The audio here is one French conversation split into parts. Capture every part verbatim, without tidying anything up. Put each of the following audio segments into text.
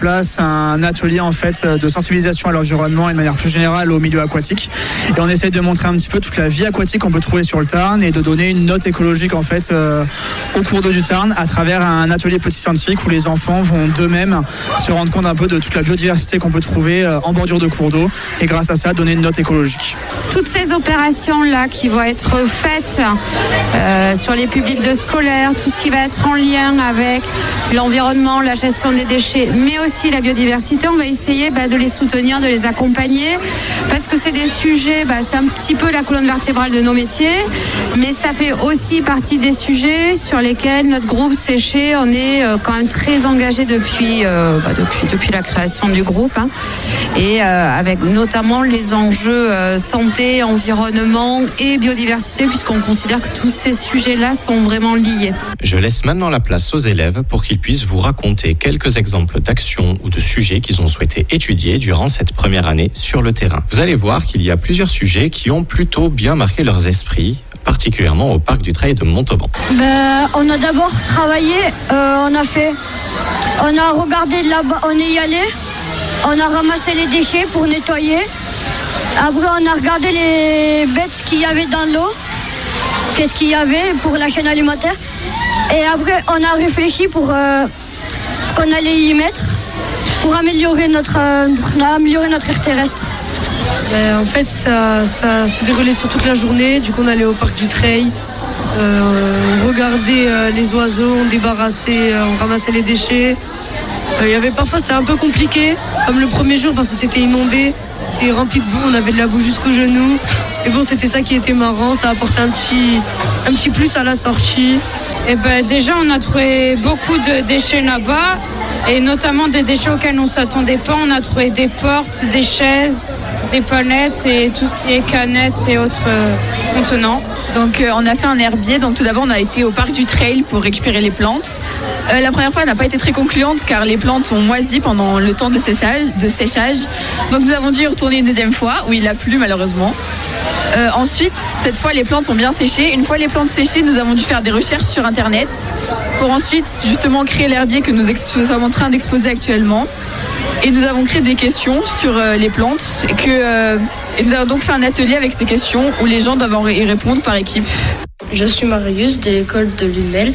place un atelier en fait de sensibilisation à l'environnement et de manière plus générale au milieu aquatique. Et on essaie de montrer un petit peu toute la vie aquatique qu'on peut trouver sur le Tarn et de donner une note écologique en fait euh, au cours d'eau du Tarn à travers un atelier petit scientifique où les enfants vont d'eux-mêmes se rendre compte un peu de toute la biodiversité qu'on peut trouver euh, en bordure de cours d'eau et grâce à ça donner une note écologique. Toutes ces opérations là qui vont être faites euh, sur les publics de scolaires, tout ce qui va être en lien avec l'environnement, la gestion des déchets, mais aussi la biodiversité, on va essayer bah, de les soutenir, de les accompagner, parce que c'est des sujets, bah, c'est un petit peu la colonne vertébrale de nos métiers, mais ça fait aussi partie des sujets sur lesquels notre groupe Séché, on est euh, quand même très engagé depuis, euh, bah, depuis, depuis la création du groupe, hein, et euh, avec notamment les enjeux euh, santé, environnement et biodiversité, puisqu'on considère que tous ces sujets-là sont vraiment liés. Je laisse maintenant la place aux élèves pour qu'ils puissent vous raconter quelques exemples d'actions ou de sujets qu'ils ont souhaité étudier durant cette première année sur le terrain. Vous allez voir qu'il y a plusieurs sujets qui ont plutôt bien marqué leurs esprits, particulièrement au parc du Trail de Montauban. Ben, on a d'abord travaillé, euh, on a fait, on a regardé là-bas, on est y allé, on a ramassé les déchets pour nettoyer. Après, on a regardé les bêtes qu'il y avait dans l'eau, qu'est-ce qu'il y avait pour la chaîne alimentaire. Et après, on a réfléchi pour euh, ce qu'on allait y mettre pour améliorer notre, euh, pour améliorer notre air terrestre. Ben, en fait, ça, ça se déroulait sur toute la journée. Du coup, on allait au parc du Trail, euh, on regardait euh, les oiseaux, on débarrassait, euh, on ramassait les déchets. Il euh, y avait parfois, c'était un peu compliqué, comme le premier jour, parce que c'était inondé, c'était rempli de boue, on avait de la boue jusqu'aux genoux. Et bon, c'était ça qui était marrant, ça apportait un petit, un petit plus à la sortie. Et ben, déjà, on a trouvé beaucoup de déchets là-bas, et notamment des déchets auxquels on ne s'attendait pas. On a trouvé des portes, des chaises, des palettes et tout ce qui est canettes et autres euh, contenants. Donc euh, on a fait un herbier. Donc tout d'abord on a été au parc du Trail pour récupérer les plantes. Euh, la première fois elle n'a pas été très concluante car les plantes ont moisi pendant le temps de séchage, de séchage. Donc nous avons dû y retourner une deuxième fois où il a plu malheureusement. Euh, ensuite, cette fois les plantes ont bien séché. Une fois les plantes séchées, nous avons dû faire des recherches sur internet pour ensuite justement créer l'herbier que nous, ex- nous sommes en train d'exposer actuellement. Et nous avons créé des questions sur euh, les plantes et, que, euh, et nous avons donc fait un atelier avec ces questions où les gens doivent y répondre par équipe. Je suis Marius de l'école de Lunel.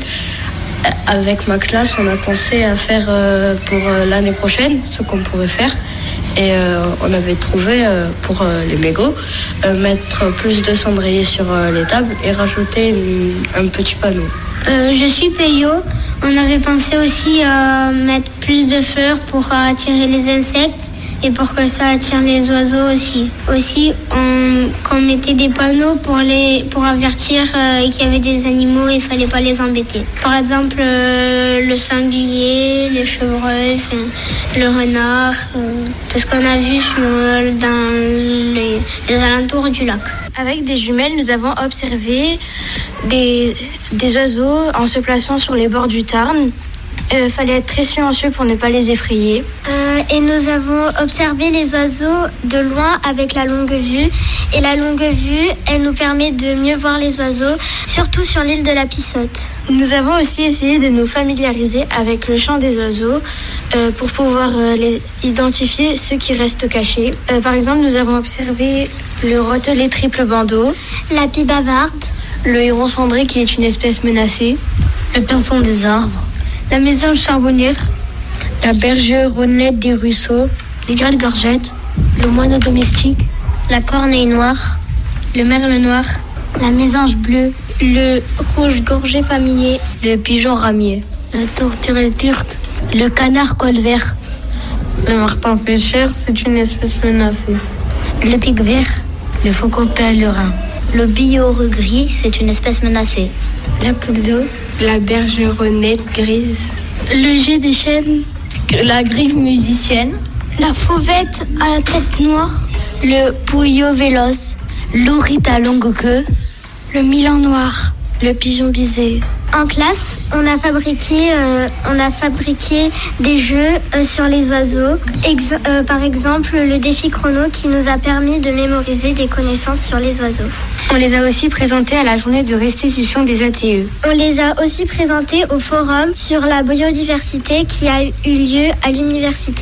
Avec ma classe, on a pensé à faire euh, pour euh, l'année prochaine ce qu'on pourrait faire. Et euh, on avait trouvé euh, pour euh, les mégots, euh, mettre plus de cendriers sur euh, les tables et rajouter une, un petit panneau. Euh, je suis Peyo. On avait pensé aussi à mettre plus de fleurs pour attirer les insectes et pour que ça attire les oiseaux aussi. Aussi, on, qu'on mettait des panneaux pour, les, pour avertir euh, qu'il y avait des animaux et il ne fallait pas les embêter. Par exemple, euh, le sanglier, les chevreuils, le renard, euh, tout ce qu'on a vu sur, dans les, les alentours du lac. Avec des jumelles, nous avons observé des, des oiseaux en se plaçant sur les bords du Tarn. Il euh, fallait être très silencieux pour ne pas les effrayer. Euh, et nous avons observé les oiseaux de loin avec la longue vue. Et la longue vue, elle nous permet de mieux voir les oiseaux, surtout sur l'île de la Pissotte. Nous avons aussi essayé de nous familiariser avec le chant des oiseaux euh, pour pouvoir euh, les identifier ceux qui restent cachés. Euh, par exemple, nous avons observé le rotelet triple bandeau, la pie bavarde, le héron cendré qui est une espèce menacée, le pinson des arbres, la mésange charbonnière, la bergeronnette des ruisseaux, les grêles gorgettes, le moineau domestique, la corneille noire, le merle noir, la mésange bleue, le rouge-gorgé famillé, le pigeon ramier, la tourterelle turque, le canard col vert, le martin pêcheur, c'est une espèce menacée, le pic vert, le faucon pèlerin, le billot gris, c'est une espèce menacée, la poule d'eau, la bergeronnette grise, le jet des chênes, la grive musicienne, la fauvette à la tête noire, le pouillot véloce, l'ourite à longue queue, le milan noir, le pigeon bisé. En classe, on a fabriqué, euh, on a fabriqué des jeux euh, sur les oiseaux. Ex- euh, par exemple, le défi chrono qui nous a permis de mémoriser des connaissances sur les oiseaux. On les a aussi présentés à la journée de restitution des A T E. On les a aussi présentés au forum sur la biodiversité qui a eu lieu à l'université.